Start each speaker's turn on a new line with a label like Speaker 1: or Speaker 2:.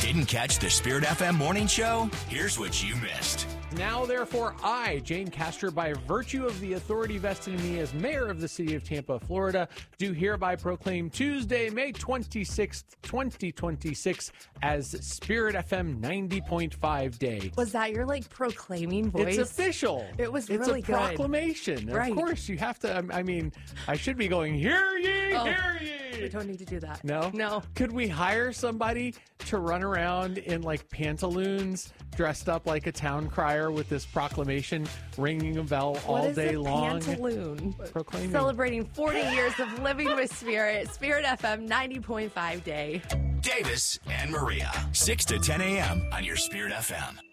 Speaker 1: Didn't catch the Spirit FM morning show? Here's what you missed.
Speaker 2: Now, therefore, I, Jane Castor, by virtue of the authority vested in me as mayor of the city of Tampa, Florida, do hereby proclaim Tuesday, May 26th, 2026 as Spirit FM 90.5 Day.
Speaker 3: Was that your, proclaiming voice?
Speaker 2: It's official.
Speaker 3: It was
Speaker 2: it's
Speaker 3: really
Speaker 2: a proclamation.
Speaker 3: Good. Right.
Speaker 2: Of course, you have to, I should be going, hear ye, hear ye.
Speaker 3: We don't need to do that.
Speaker 2: No?
Speaker 3: No.
Speaker 2: Could we hire somebody to run around in, pantaloons, dressed up like a town crier with this proclamation, ringing a bell all day long?
Speaker 3: Pantaloon?
Speaker 2: Proclaiming.
Speaker 3: Celebrating 40 years of living with Spirit. Spirit FM 90.5 Day.
Speaker 1: Davis and Maria, 6 to 10 a.m. on your Spirit FM.